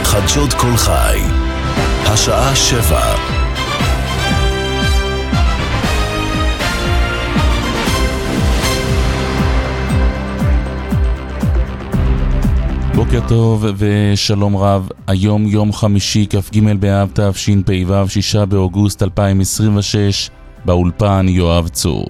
חדשות כל חי, השעה 7. בוקר טוב ושלום רב. היום יום חמישי כ"ג באב תשפ"ו, 6 באוגוסט 2026. באולפן יואב צור.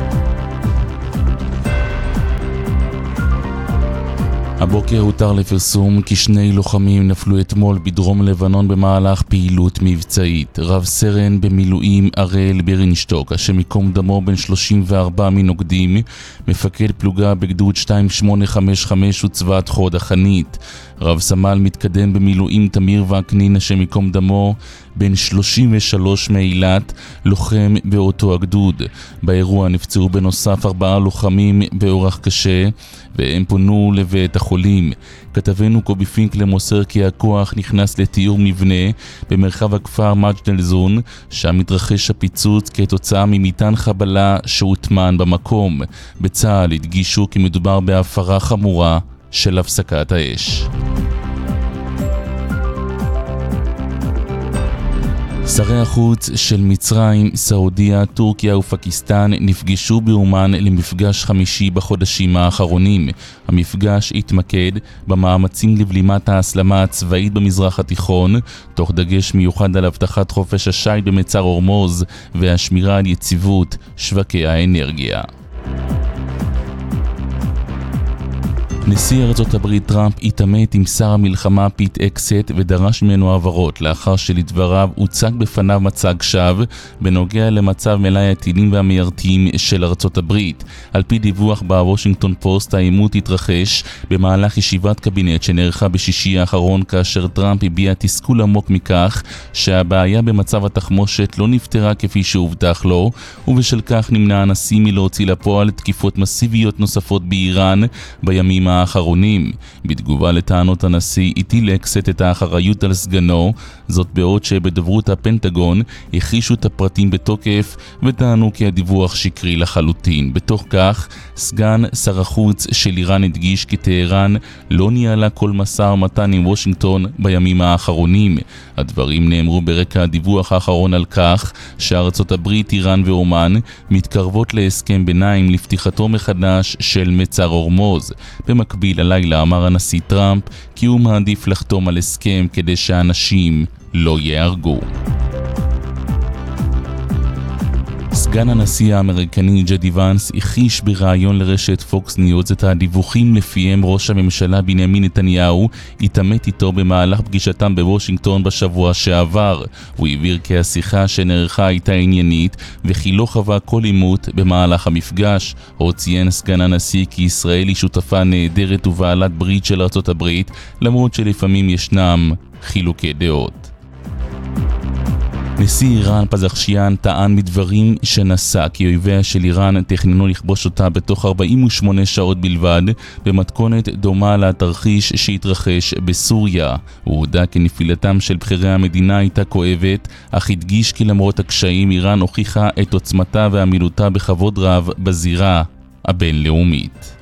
הבוקר הותר לפרסום כי 2 לוחמים נפלו אתמול בדרום לבנון במהלך פעילות מבצעית. רב סרן במילואים אראל ברנשטוק, השם ייקום דמו, בן 34 מנוקדים, מפקד פלוגה בגדוד 2855 וצבאת חוד החנית. רב סמל מתקדם במילואים תמיר וקנין, השם ייקום דמו, בן 33 מאילת, לוחם באותו הגדוד. באירוע נפצעו בנוסף 4 לוחמים באורח קשה, והם פונו לבית החולים. כתבנו קובי פינקלר מוסר כי הכוח נכנס לתיאור מבנה במרחב הכפר מג'דל זון, שם מתרחש הפיצוץ כתוצאה ממטען חבלה שהוטמן במקום. בצה"ל הדגישו כי מדובר בהפרה חמורה של הפסקת האש. שרי החוץ של מצרים, סעודיה, טורקיה ופקיסטן נפגשו באומן למפגש חמישי בחודשים האחרונים. המפגש התמקד במאמצים לבלימת ההסלמה הצבאית במזרח התיכון, תוך דגש מיוחד על הבטחת חופש השייט במצר הורמוז והשמירה על יציבות שווקי האנרגיה. נשיא ארצות הברית טראמפ התעמת עם שר המלחמה פיט אקסט ודרש ממנו הבהרות, לאחר שלדבריו הוצג בפניו מצג שווא בנוגע למצב מלאי הטילים והמיירטים של ארצות הברית. על פי דיווח בוושינגטון פוסט, העימות התרחש במהלך ישיבת קבינט שנערכה בשישי האחרון, כאשר טראמפ הביע תסכול עמוק מכך שהבעיה במצב התחמושת לא נפתרה כפי שהובטח לו, ובשל כך נמנע הנשיא מלהוציא לפועל תקיפות מסיביות נוספות באיראן בימים האחרונים. בתגובה לטענות הנשיא הטיל אקסט את האחריות על סגנו, זאת בעוד שבדוברות הפנטגון הכחישו את הפרטים בתוקף וטענו כי הדיווח שקרי לחלוטין. בתוך כך, סגן שר החוץ של איראן הדגיש כי טהרן לא ניהלה כל משא ומתן עם וושינגטון בימים האחרונים. הדברים נאמרו ברקע הדיווח האחרון על כך שארצות הברית, איראן ואומן מתקרבות להסכם ביניים לפתיחתו מחדש של מצר הורמוז. במקביל הלילה אמר הנשיא טראמפ כי הוא מעדיף לחתום על הסכם כדי שאנשים לא יהרגו. סגן הנשיא האמריקני ג'די ואנס הכחיש בראיון לרשת פוקס ניוז את הדיווחים לפיהם ראש הממשלה בנימין נתניהו התעמת איתו במהלך פגישתם בוושינגטון בשבוע שעבר. הוא הבהיר כי השיחה שנערכה הייתה עניינית וכי לא חווה כל עימות במהלך המפגש. עוד ציין סגן הנשיא כי ישראל היא שותפה נהדרת ובעלת ברית של ארצות הברית, למרות שלפעמים ישנם חילוקי דעות. נשיא איראן פזכשיאן טען מדברים שנשא כי אויביה של איראן תכננו לכבוש אותה בתוך 48 שעות בלבד, במתכונת דומה לתרחיש שהתרחש בסוריה. הוא הודע כי נפילתם של בכירי המדינה הייתה כואבת, אך הדגיש כי למרות הקשיים איראן הוכיחה את עוצמתה ועמילותה בכבוד רב בזירה הבינלאומית.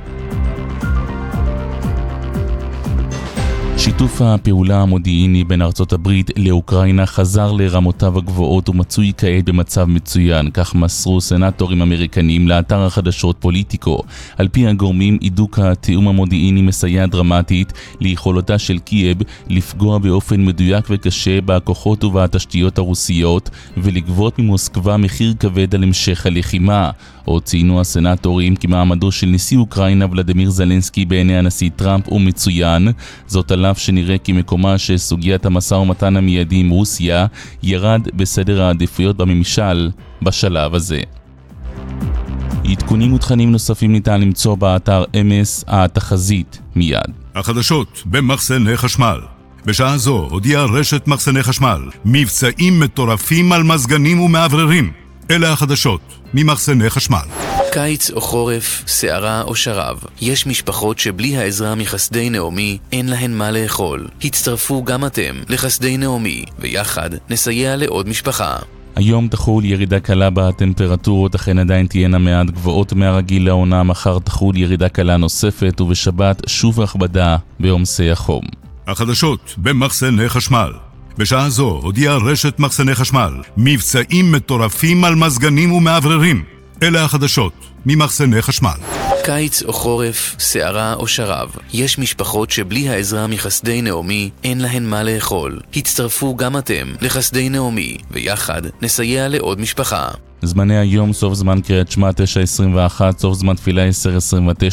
שיתוף הפעולה המודיעיני בין ארצות הברית לאוקראינה חזר לרמותיו הגבוהות ומצוי כעת במצב מצוין, כך מסרו סנטורים אמריקנים לאתר החדשות פוליטיקו. על פי הגורמים, הידוק התיאום המודיעיני מסייע דרמטית ליכולתה של קייב לפגוע באופן מדויק וקשה בכוחות ובתשתיות הרוסיות ולגבות ממוסקבה מחיר כבד על המשך הלחימה. עוד ציינו הסנטורים כי מעמדו של נשיא אוקראינה ולדימיר זלנסקי בעיני הנשיא טראמפ הוא מצוין, זאת על אף שנראה כי מקומה של סוגיית המשא ומתן המיידי עם רוסיה ירד בסדר העדיפויות בממשל בשלב הזה. עדכונים ותכנים נוספים ניתן למצוא באתר אמס התחזית מיד. החדשות במחסני חשמל. בשעה זו הודיעה רשת מחסני חשמל מבצעים מטורפים על מזגנים ומעבררים. אלה החדשות ממחסני חשמל. קיץ או חורף, שערה או שרב, יש משפחות שבלי העזרה מחסדי נעמי אין להן מה לאכול. הצטרפו גם אתם לחסדי נעמי, ויחד נסייע לעוד משפחה. היום תחול ירידה קלה בטמפרטורות, אכן עדיין תהיינה מעט גבוהות מהרגיל לעונה. מחר תחול ירידה קלה נוספת, ובשבת שוב הכבדה בעומסי החום. החדשות במחסני חשמל. בשעה זו הודיעה רשת מחסני חשמל מבצעים מטורפים על מזגנים ומאווררים. אלה החדשות ממחסני חשמל. קיץ או חורף, סערה או שרב. יש משפחות שבלי העזרה מחסדי נעמי אין להן מה לאכול. הצטרפו גם אתם לחסדי נעמי, ויחד נסייע לעוד משפחה. זמני היום: סוף זמן קריאת שמע 9:21, סוף זמן תפילה 10:29,